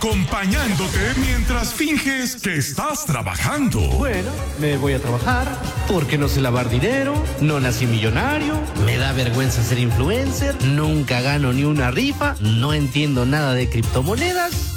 acompañándote mientras finges que estás trabajando. Bueno, me voy a trabajar porque no sé lavar dinero, no nací millonario, me da vergüenza ser influencer, nunca gano ni una rifa, no entiendo nada de criptomonedas.